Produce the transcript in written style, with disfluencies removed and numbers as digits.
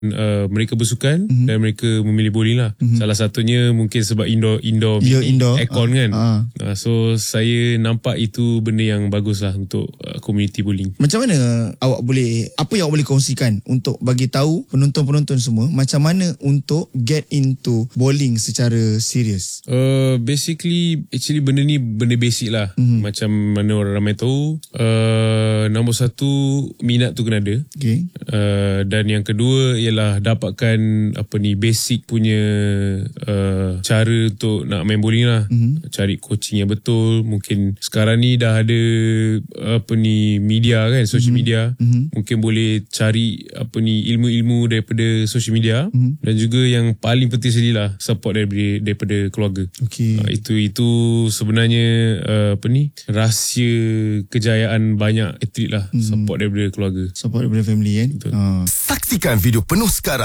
mereka bersukan dan mereka memilih bowling lah. Salah satunya mungkin sebab indoor aircon kan. So saya nampak itu benda yang bagus lah untuk community bowling. Macam mana apa yang awak boleh kongsikan untuk bagi tahu penonton-penonton semua macam mana untuk get into bowling secara serius? Basically actually benda ni benda basic lah. Macam mana orang ramai tahu, nombor satu, minat tu kena ada. Okay. Dan yang kedua ialah dapatkan basic punya cara untuk nak main bowling lah. Cari coaching yang betul. Mungkin sekarang ni dah ada media kan, social media. Mungkin boleh cari ilmu-ilmu daripada social media. Dan juga yang paling penting sekali lah, support daripada keluarga. Okay. Itu sebenarnya rahsia kejayaan banyak atlet lah. Support daripada keluarga, support daripada family kan. Betul. Saksikan video penuh sekarang